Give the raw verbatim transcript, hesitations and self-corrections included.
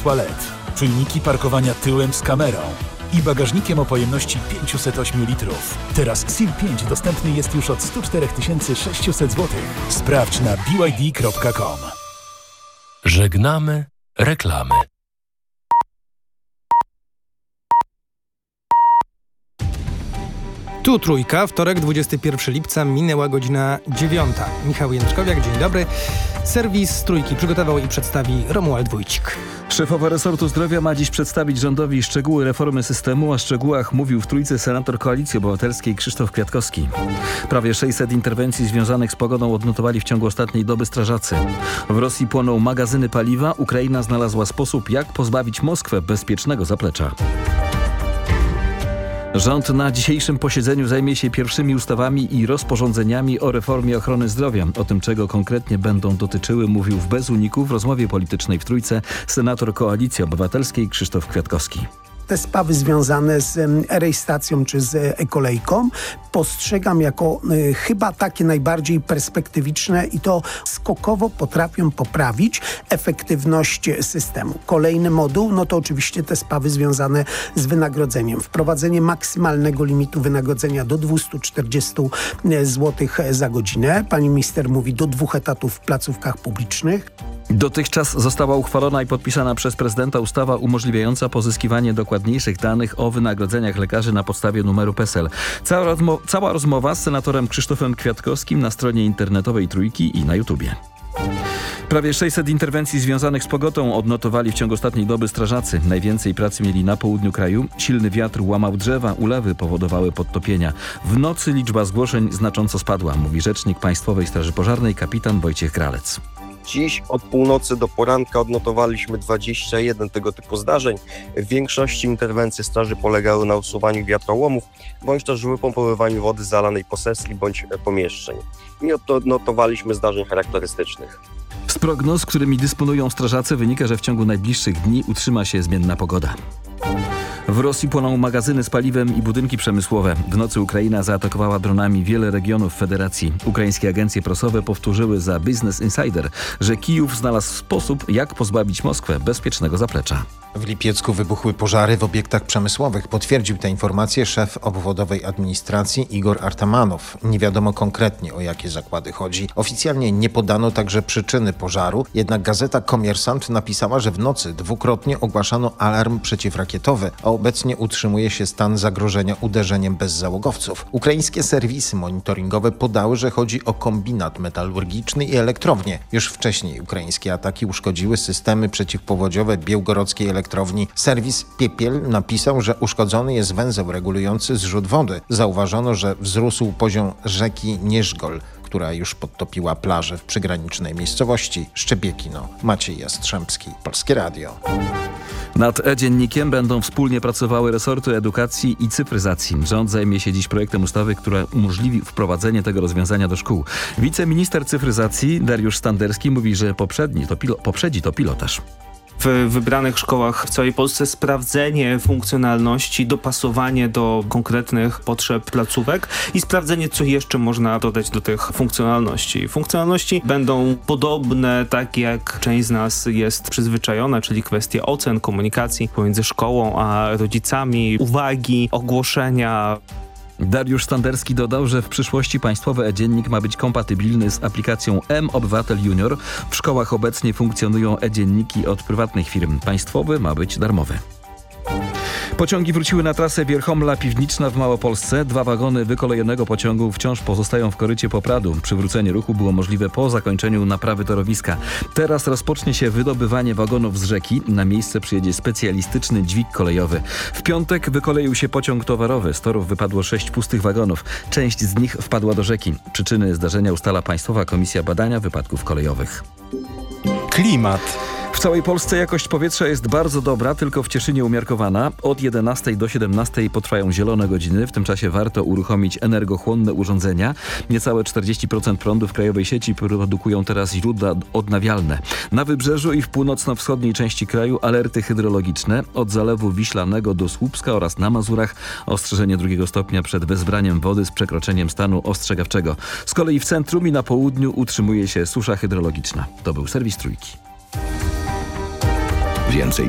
światła L E D, czujniki parkowania tyłem z kamerą i bagażnikiem o pojemności pięćset osiem litrów. Teraz Seal pięć dostępny jest już od sto cztery tysiące sześćset złotych. Sprawdź na b y d kropka com. Żegnamy reklamy. Tu Trójka, wtorek, dwudziestego pierwszego lipca, minęła godzina dziewiąta. Michał Jędrzkowiak, dzień dobry. Serwis Trójki przygotował i przedstawi Romuald Wójcik. Szefowa resortu zdrowia ma dziś przedstawić rządowi szczegóły reformy systemu. O szczegółach mówił w Trójce senator Koalicji Obywatelskiej Krzysztof Kwiatkowski. Prawie sześćset interwencji związanych z pogodą odnotowali w ciągu ostatniej doby strażacy. W Rosji płoną magazyny paliwa. Ukraina znalazła sposób, jak pozbawić Moskwę bezpiecznego zaplecza. Rząd na dzisiejszym posiedzeniu zajmie się pierwszymi ustawami i rozporządzeniami o reformie ochrony zdrowia. O tym, czego konkretnie będą dotyczyły, mówił w Bez Uniku w rozmowie politycznej w Trójce senator Koalicji Obywatelskiej Krzysztof Kwiatkowski. Te sprawy związane z e-rejestracją czy z e-kolejką postrzegam jako y, chyba takie najbardziej perspektywiczne i to skokowo potrafią poprawić efektywność systemu. Kolejny moduł, no to oczywiście te sprawy związane z wynagrodzeniem. Wprowadzenie maksymalnego limitu wynagrodzenia do dwieście czterdzieści złotych za godzinę. Pani minister mówi do dwóch etatów w placówkach publicznych. Dotychczas została uchwalona i podpisana przez prezydenta ustawa umożliwiająca pozyskiwanie dokładniejszych danych o wynagrodzeniach lekarzy na podstawie numeru P E S E L. Cała, rozmo- cała rozmowa z senatorem Krzysztofem Kwiatkowskim na stronie internetowej Trójki i na YouTubie. Prawie sześćset interwencji związanych z pogodą odnotowali w ciągu ostatniej doby strażacy. Najwięcej pracy mieli na południu kraju. Silny wiatr łamał drzewa, ulewy powodowały podtopienia. W nocy liczba zgłoszeń znacząco spadła, mówi rzecznik Państwowej Straży Pożarnej kapitan Wojciech Gralec. Dziś od północy do poranka odnotowaliśmy dwadzieścia jeden tego typu zdarzeń. W większości interwencji straży polegały na usuwaniu wiatrołomów, bądź też wypompowywaniu wody z zalanej posesji bądź pomieszczeń. Nie odnotowaliśmy zdarzeń charakterystycznych. Z prognoz, którymi dysponują strażacy, wynika, że w ciągu najbliższych dni utrzyma się zmienna pogoda. W Rosji płoną magazyny z paliwem i budynki przemysłowe. W nocy Ukraina zaatakowała dronami wiele regionów federacji. Ukraińskie agencje prasowe powtórzyły za Business Insider, że Kijów znalazł sposób, jak pozbawić Moskwę bezpiecznego zaplecza. W Lipiecku wybuchły pożary w obiektach przemysłowych. Potwierdził tę informację szef obwodowej administracji Igor Artamanow. Nie wiadomo konkretnie, o jakie zakłady chodzi. Oficjalnie nie podano także przyczyny pożaru, jednak gazeta Komiersant napisała, że w nocy dwukrotnie ogłaszano alarm przeciwrakietowy, a obecnie utrzymuje się stan zagrożenia uderzeniem bezzałogowców. Ukraińskie serwisy monitoringowe podały, że chodzi o kombinat metalurgiczny i elektrownię. Już wcześniej ukraińskie ataki uszkodziły systemy przeciwpowodziowe białgorodzkiej elektrowni. elektrowni. Serwis Piepiel napisał, że uszkodzony jest węzeł regulujący zrzut wody. Zauważono, że wzrósł poziom rzeki Nieżgol, która już podtopiła plażę w przygranicznej miejscowości Szczebiekino. Maciej Jastrzębski, Polskie Radio. Nad e-dziennikiem będą wspólnie pracowały resorty edukacji i cyfryzacji. Rząd zajmie się dziś projektem ustawy, która umożliwi wprowadzenie tego rozwiązania do szkół. Wiceminister cyfryzacji Dariusz Standerski mówi, że poprzedni to pilo- poprzedzi to pilotaż. W wybranych szkołach w całej Polsce sprawdzenie funkcjonalności, dopasowanie do konkretnych potrzeb placówek i sprawdzenie, co jeszcze można dodać do tych funkcjonalności. Funkcjonalności będą podobne, tak jak część z nas jest przyzwyczajona, czyli kwestie ocen, komunikacji pomiędzy szkołą a rodzicami, uwagi, ogłoszenia. Dariusz Standerski dodał, że w przyszłości państwowy e-dziennik ma być kompatybilny z aplikacją M-Obywatel Junior. W szkołach obecnie funkcjonują e-dzienniki od prywatnych firm. Państwowy ma być darmowy. Pociągi wróciły na trasę Wierchomla-Piwniczna w Małopolsce. Dwa wagony wykolejonego pociągu wciąż pozostają w korycie Popradu. Przywrócenie ruchu było możliwe po zakończeniu naprawy torowiska. Teraz rozpocznie się wydobywanie wagonów z rzeki. Na miejsce przyjedzie specjalistyczny dźwig kolejowy. W piątek wykoleił się pociąg towarowy. Z torów wypadło sześć pustych wagonów. Część z nich wpadła do rzeki. Przyczyny zdarzenia ustala Państwowa Komisja Badania Wypadków Kolejowych. Klimat. W całej Polsce jakość powietrza jest bardzo dobra, tylko w Cieszynie umiarkowana. Od jedenastej do siedemnastej potrwają zielone godziny. W tym czasie warto uruchomić energochłonne urządzenia. Niecałe czterdzieści procent prądu w krajowej sieci produkują teraz źródła odnawialne. Na Wybrzeżu i w północno-wschodniej części kraju alerty hydrologiczne. Od Zalewu Wiślanego do Słupska oraz na Mazurach ostrzeżenie drugiego stopnia przed wezbraniem wody z przekroczeniem stanu ostrzegawczego. Z kolei w centrum i na południu utrzymuje się susza hydrologiczna. To był serwis Trójki. Więcej